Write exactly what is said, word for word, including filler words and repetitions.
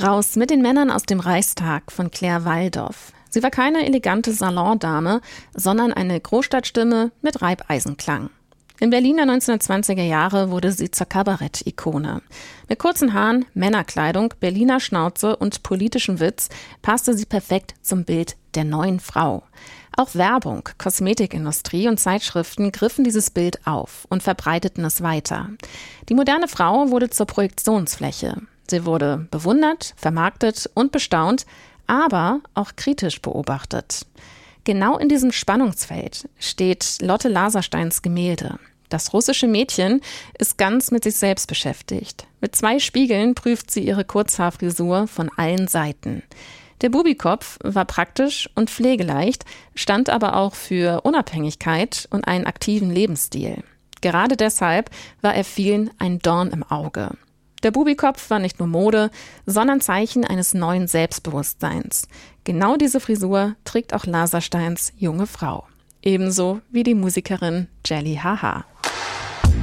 Raus mit den Männern aus dem Reichstag von Claire Waldoff. Sie war keine elegante Salondame, sondern eine Großstadtstimme mit Reibeisenklang. In Berliner neunzehnhundertzwanziger Jahre wurde sie zur Kabarett-Ikone. Mit kurzen Haaren, Männerkleidung, Berliner Schnauze und politischem Witz passte sie perfekt zum Bild der neuen Frau. Auch Werbung, Kosmetikindustrie und Zeitschriften griffen dieses Bild auf und verbreiteten es weiter. Die moderne Frau wurde zur Projektionsfläche. Sie wurde bewundert, vermarktet und bestaunt, aber auch kritisch beobachtet. Genau in diesem Spannungsfeld steht Lotte Lasersteins Gemälde. Das russische Mädchen ist ganz mit sich selbst beschäftigt. Mit zwei Spiegeln prüft sie ihre Kurzhaarfrisur von allen Seiten. Der Bubikopf war praktisch und pflegeleicht, stand aber auch für Unabhängigkeit und einen aktiven Lebensstil. Gerade deshalb war er vielen ein Dorn im Auge. Der Bubikopf war nicht nur Mode, sondern Zeichen eines neuen Selbstbewusstseins. Genau diese Frisur trägt auch Lasersteins junge Frau. Ebenso wie die Musikerin Jelly Haha.